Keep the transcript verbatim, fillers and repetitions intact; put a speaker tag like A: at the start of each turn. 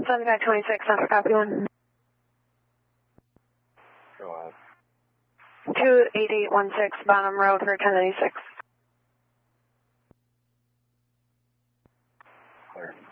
A: seventy-five twenty-six, after copy one.
B: Go ahead.
A: two eight eight one six, Bonham Road for ten ninety-six.
B: Clear.